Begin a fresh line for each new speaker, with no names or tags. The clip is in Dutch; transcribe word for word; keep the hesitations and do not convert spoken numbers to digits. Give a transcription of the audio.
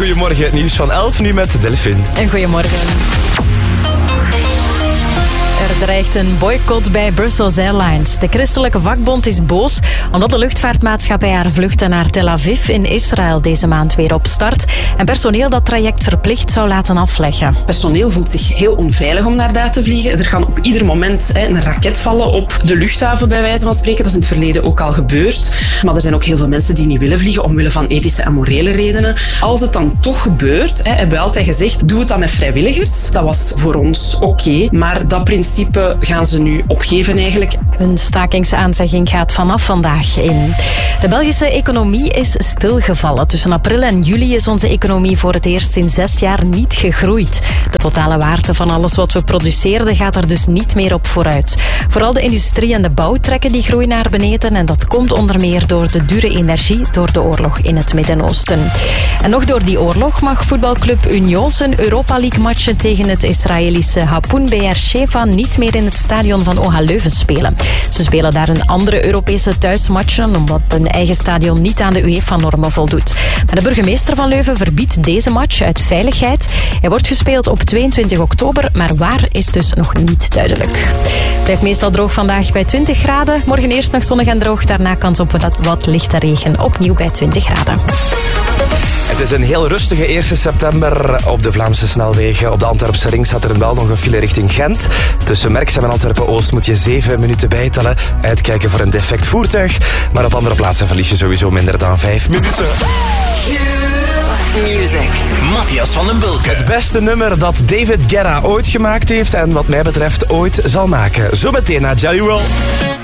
Goedemorgen, het nieuws van elf nu met Delphine.
En goedemorgen. Er dreigt een boycott bij Brussels Airlines. De christelijke vakbond is boos omdat de luchtvaartmaatschappij haar vluchten naar Tel Aviv in Israël deze maand weer opstart en personeel dat traject verplicht zou laten afleggen.
Personeel voelt zich heel onveilig om naar daar te vliegen. Er kan op ieder moment hè, een raket vallen op de luchthaven bij wijze van spreken. Dat is in het verleden ook al gebeurd. Maar er zijn ook heel veel mensen die niet willen vliegen omwille van ethische en morele redenen. Als het dan toch gebeurt, hè, hebben we altijd gezegd, doe het dan met vrijwilligers. Dat was voor ons oké, okay, maar dat principe gaan ze nu opgeven eigenlijk.
Een stakingsaanzegging gaat vanaf vandaag in. De Belgische economie is stilgevallen. Tussen april en juli is onze economie voor het eerst in zes jaar niet gegroeid. De totale waarde van alles wat we produceerden gaat er dus niet meer op vooruit. Vooral de industrie en de bouw trekken die groei naar beneden en dat komt onder meer door de dure energie door de oorlog in het Midden-Oosten. En nog door die oorlog mag voetbalclub Union zijn Europa League matchen tegen het Israëlische Hapoel Be'er-Sheva niet meer in het stadion van O H Leuven spelen. Ze spelen daar een andere Europese thuismatchen omdat hun eigen stadion niet aan de UEFA-normen voldoet. Maar de burgemeester van Leuven verbiedt deze match uit veiligheid. Hij wordt gespeeld op tweeëntwintig oktober, maar waar is dus nog niet duidelijk. Blijft meestal droog vandaag bij twintig graden. Morgen eerst nog zonnig en droog, daarna kans op wat, wat lichte regen. Opnieuw bij twintig graden.
Het is een heel rustige eerste september op de Vlaamse snelwegen. Op de Antwerpse ring staat er wel nog een file richting Gent. Tussen Merksem en Antwerpen-Oost moet je zeven minuten bijtellen. Uitkijken voor een defect voertuig. Maar op andere plaatsen verlies je sowieso minder dan vijf minuten.
Music. Matthias van den Bulke.
Het beste nummer dat David Guetta ooit gemaakt heeft en wat mij betreft ooit zal maken. Zometeen naar Jelly Roll.